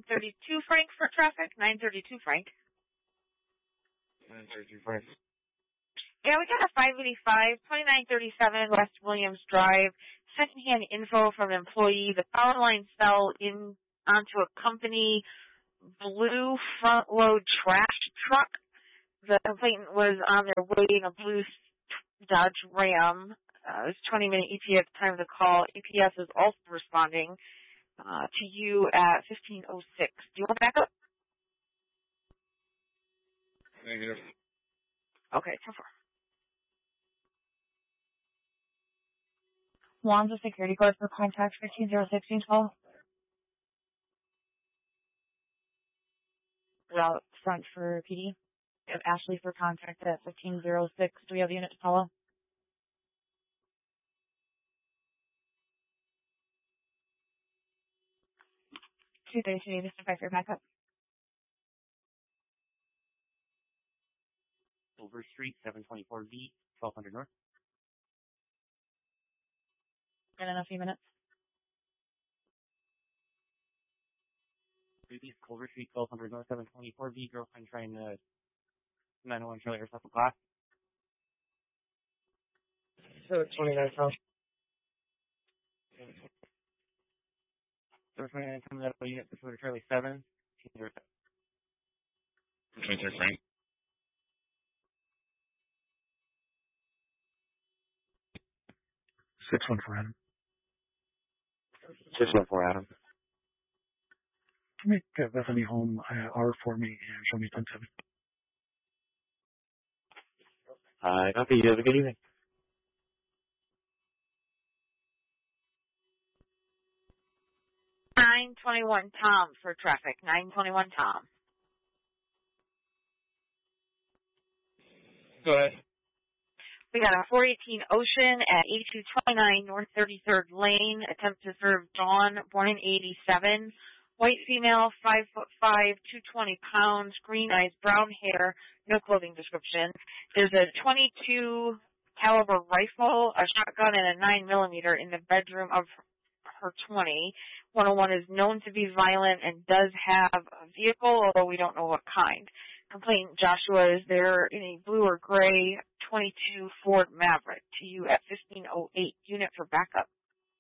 932 Frank for traffic. 932 Frank. 932 Frank. Yeah, we got a 585, 2937 West Williams Drive. Secondhand info from an employee. The power line fell in onto a company blue front load trash truck. The complainant was on their way in a blue Dodge Ram. It was 20-minute ETA at the time of the call. EPS is also responding to you at 1506. Do you want to back up? Negative. Okay, 10-4. Wands of security code for contact 1506-12. Route front for PD. We have Ashley for contact at 1506. Do we have a unit to follow? Two 32 to stand by for backup. Silver Street, 724B, 1200 North. In a few minutes. Previous Culver Street, 1200 North, 724B, girlfriend trying to 901 trailer herself a class. 29 South. 729 coming out of unit for Charlie 7. 23 Frank. 614 Adam. 614 Adam. Make Bethany home R for me and show me 10-7. Copy. You have a good evening. Nine 21 Tom for traffic. 921 Tom. Go ahead. We got a 418 Ocean at 8229 North 33rd Lane. Attempt to serve Dawn, born in 87. White female, 5'5", 220 pounds, green eyes, brown hair, no clothing description. There's a .22 caliber rifle, a shotgun, and a 9mm in the bedroom of her 20. 101 is known to be violent and does have a vehicle, although we don't know what kind. Complainant Joshua is there in a blue or gray 22 Ford Maverick. To you at 1508. Unit for backup.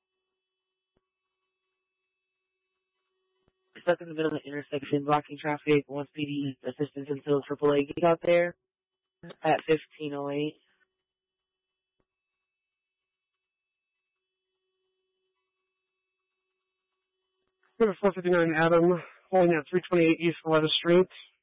Stuck in the middle of the intersection, blocking traffic. Wants PD assistance until AAA get out there at 1508. Go to 459 Adam, holding at 328 East 11th Street.